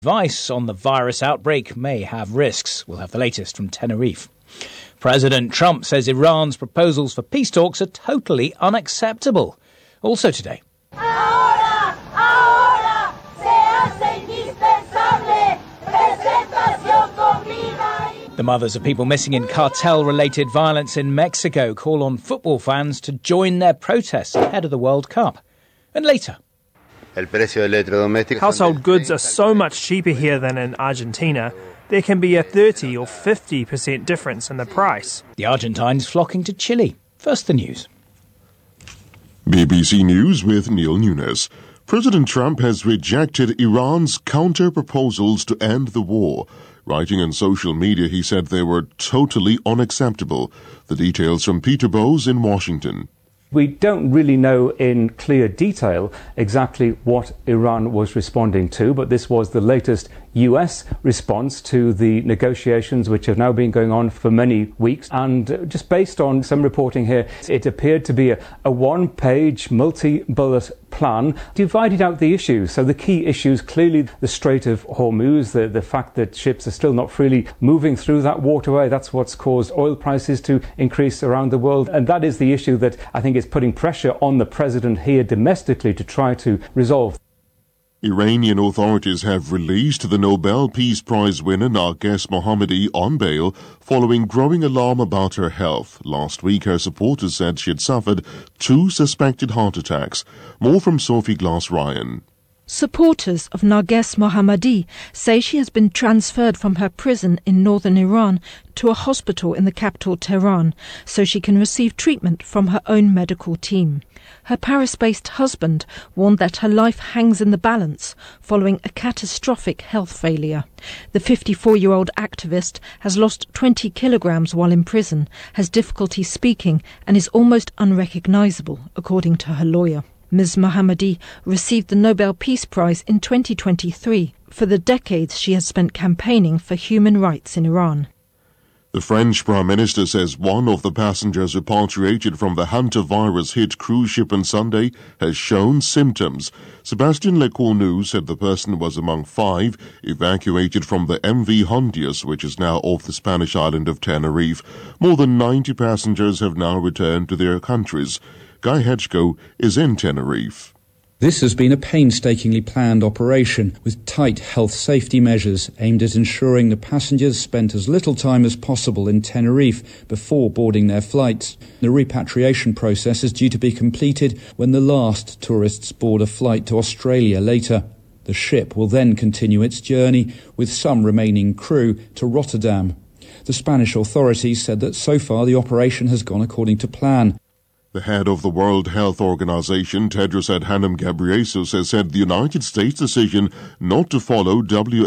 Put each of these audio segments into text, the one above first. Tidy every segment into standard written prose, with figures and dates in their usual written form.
Advice on the virus outbreak may have risks. We'll have the latest from Tenerife. President Trump says Iran's proposals for peace talks are totally unacceptable. Also today. Ahora se hace indispensable presentación con vida. The mothers of people missing in cartel-related violence in Mexico call on football fans to join their protests ahead of the World Cup. And later. Household goods are so much cheaper here than in Argentina. There can be a 30 or 50% difference in the price. The Argentines flocking to Chile. First the news. BBC News with Neil Nunes. President Trump has rejected Iran's counter-proposals to end the war. Writing on social media, he said they were totally unacceptable. The details from Peter Bowes in Washington. We don't really know in clear detail exactly what Iran was responding to, but this was the latest US response to the negotiations which have now been going on for many weeks. And just based on some reporting here, it appeared to be a one-page, multi-bullet plan divided out the issues. So the key issues, clearly the Strait of Hormuz, the fact that ships are still not freely moving through that waterway. That's what's caused oil prices to increase around the world. And that is the issue that I think is putting pressure on the president here domestically to try to resolve. Iranian authorities have released the Nobel Peace Prize winner Narges Mohammadi on bail following growing alarm about her health. Last week, her supporters said she had suffered 2 suspected heart attacks. More from Sophie Glass-Ryan. Supporters of Narges Mohammadi say she has been transferred from her prison in northern Iran to a hospital in the capital Tehran so she can receive treatment from her own medical team. Her Paris-based husband warned that her life hangs in the balance following a catastrophic health failure. The 54-year-old activist has lost 20 kilograms while in prison, has difficulty speaking and is almost unrecognizable, according to her lawyer. Ms. Mohammadi received the Nobel Peace Prize in 2023 for the decades she has spent campaigning for human rights in Iran. The French Prime Minister says one of the passengers repatriated from the hantavirus-hit cruise ship on Sunday has shown symptoms. Sébastien Lecornu said the person was among 5 evacuated from the MV Hondius, which is now off the Spanish island of Tenerife. More than 90 passengers have now returned to their countries. Guy Hedgeko is in Tenerife. This has been a painstakingly planned operation with tight health safety measures aimed at ensuring the passengers spent as little time as possible in Tenerife before boarding their flights. The repatriation process is due to be completed when the last tourists board a flight to Australia later. The ship will then continue its journey with some remaining crew to Rotterdam. The Spanish authorities said that so far the operation has gone according to plan. The head of the World Health Organization, Tedros Adhanom Ghebreyesus, has said the United States' decision not to follow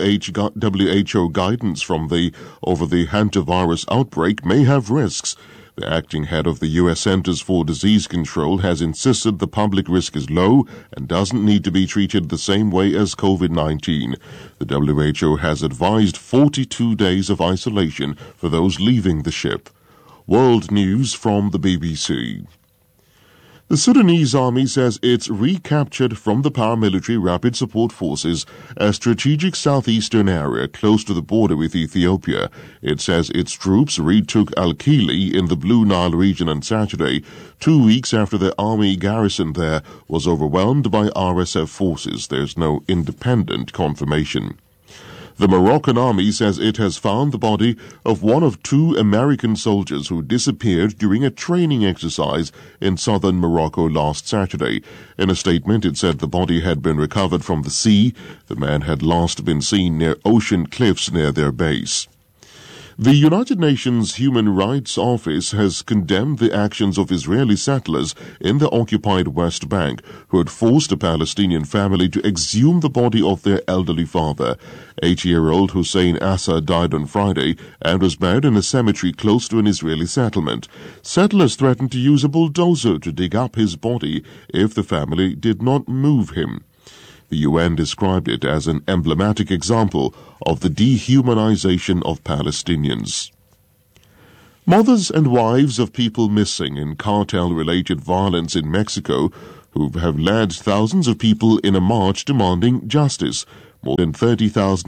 WHO guidance over the hantavirus outbreak may have risks. The acting head of the U.S. Centers for Disease Control has insisted the public risk is low and doesn't need to be treated the same way as COVID-19. The WHO has advised 42 days of isolation for those leaving the ship. World News from the BBC. The Sudanese army says it's recaptured from the paramilitary Rapid Support Forces a strategic southeastern area close to the border with Ethiopia. It says its troops retook Al-Kili in the Blue Nile region on Saturday, 2 weeks after the army garrison there was overwhelmed by RSF forces. There's no independent confirmation. The Moroccan army says it has found the body of one of 2 American soldiers who disappeared during a training exercise in southern Morocco last Saturday. In a statement, it said the body had been recovered from the sea. The man had last been seen near ocean cliffs near their base. The United Nations Human Rights Office has condemned the actions of Israeli settlers in the occupied West Bank who had forced a Palestinian family to exhume the body of their elderly father. 80-year-old Hussein Assa died on Friday and was buried in a cemetery close to an Israeli settlement. Settlers threatened to use a bulldozer to dig up his body if the family did not move him. The UN described it as an emblematic example of the dehumanization of Palestinians. Mothers and wives of people missing in cartel-related violence in Mexico who have led thousands of people in a march demanding justice. More than 30,000